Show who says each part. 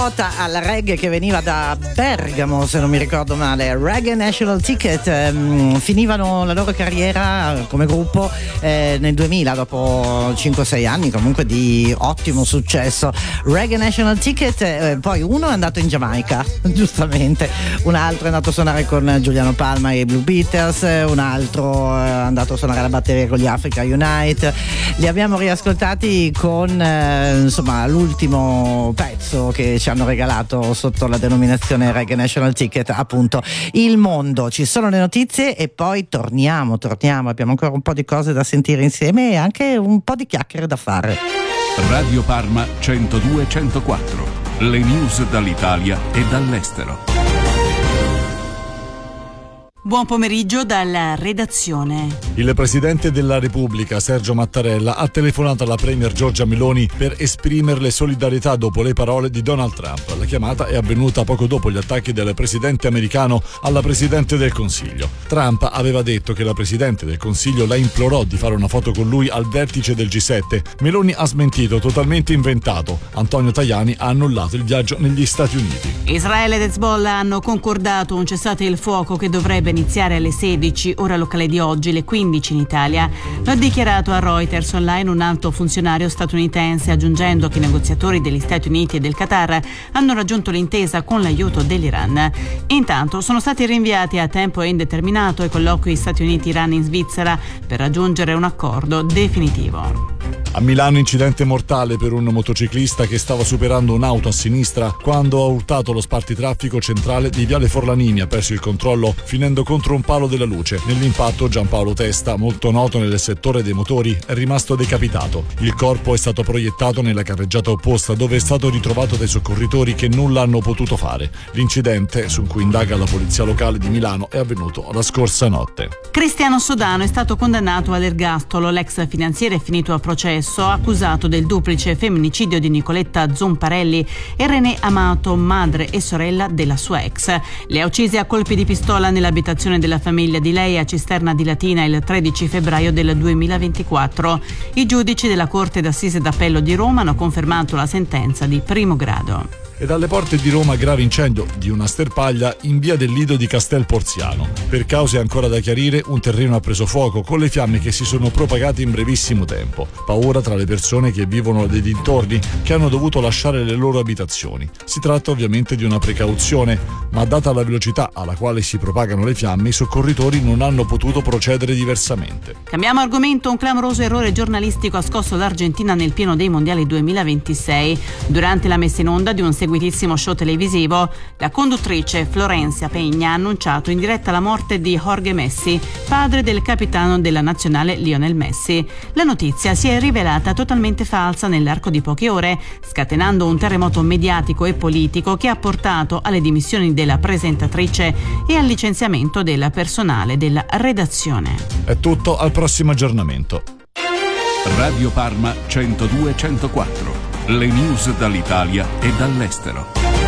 Speaker 1: Al reggae che veniva da Bergamo, se non mi ricordo male, Reggae National Ticket. Finivano la loro carriera come gruppo nel 2000, dopo 5-6 anni comunque di ottimo successo. Reggae National Ticket, poi uno è andato in Giamaica, giustamente, un altro è andato a suonare con Giuliano Palma e i Blue Beaters, un altro è andato a suonare la batteria con gli Africa Unite. Li abbiamo riascoltati con insomma l'ultimo pezzo che ci hanno regalato sotto la denominazione Reggae National Ticket, appunto Il Mondo. Ci sono le notizie e poi torniamo, abbiamo ancora un po' di cose da sentire insieme e anche un po' di chiacchiere da fare.
Speaker 2: Radio Parma 102-104, le news dall'Italia e dall'estero.
Speaker 3: Buon pomeriggio dalla redazione.
Speaker 4: Il Presidente della Repubblica, Sergio Mattarella, ha telefonato alla Premier Giorgia Meloni per esprimerle solidarietà dopo le parole di Donald Trump. La chiamata è avvenuta poco dopo gli attacchi del Presidente americano alla Presidente del Consiglio. Trump aveva detto che la Presidente del Consiglio la implorò di fare una foto con lui al vertice del G7. Meloni ha smentito, totalmente inventato. Antonio Tajani ha annullato il viaggio negli Stati Uniti.
Speaker 3: Israele ed Hezbollah hanno concordato un cessate il fuoco che dovrebbe iniziare alle 16, ora locale di oggi, le 15 in Italia. Lo ha dichiarato a Reuters Online un alto funzionario statunitense, aggiungendo che i negoziatori degli Stati Uniti e del Qatar hanno raggiunto l'intesa con l'aiuto dell'Iran. Intanto sono stati rinviati a tempo indeterminato i colloqui Stati Uniti-Iran in Svizzera per raggiungere un accordo definitivo.
Speaker 4: A Milano incidente mortale per un motociclista che stava superando un'auto a sinistra quando ha urtato lo spartitraffico centrale di Viale Forlanini, ha perso il controllo finendo contro un palo della luce. Nell'impatto Giampaolo Testa, molto noto nel settore dei motori, è rimasto decapitato. Il corpo è stato proiettato nella carreggiata opposta dove è stato ritrovato dai soccorritori che nulla hanno potuto fare. L'incidente, su cui indaga la polizia locale di Milano, è avvenuto la scorsa notte.
Speaker 3: Cristiano Sodano è stato condannato all'ergastolo. L'ex finanziere è finito a processo, accusato del duplice femminicidio di Nicoletta Zomparelli e René Amato, madre e sorella della sua ex. Le ha uccise a colpi di pistola nell'abitazione della famiglia di lei a Cisterna di Latina il 13 febbraio del 2024. I giudici della Corte d'Assise d'Appello di Roma hanno confermato la sentenza di primo grado.
Speaker 4: E dalle porte di Roma grave incendio di una sterpaglia in via del Lido di Castel Porziano. Per cause ancora da chiarire, un terreno ha preso fuoco con le fiamme che si sono propagate in brevissimo tempo. Paura tra le persone che vivono nei dintorni, che hanno dovuto lasciare le loro abitazioni. Si tratta ovviamente di una precauzione, ma data la velocità alla quale si propagano le fiamme, i soccorritori non hanno potuto procedere diversamente.
Speaker 3: Cambiamo argomento. Un clamoroso errore giornalistico ha scosso l'Argentina nel pieno dei mondiali 2026. Durante la messa in onda di un seguitissimo show televisivo, la conduttrice Florencia Peña ha annunciato in diretta la morte di Jorge Messi, padre del capitano della nazionale Lionel Messi. La notizia si è rivelata totalmente falsa nell'arco di poche ore, scatenando un terremoto mediatico e politico che ha portato alle dimissioni della presentatrice e al licenziamento del personale della redazione.
Speaker 4: È tutto, al prossimo aggiornamento.
Speaker 2: Radio Parma 102-104, le news dall'Italia e dall'estero.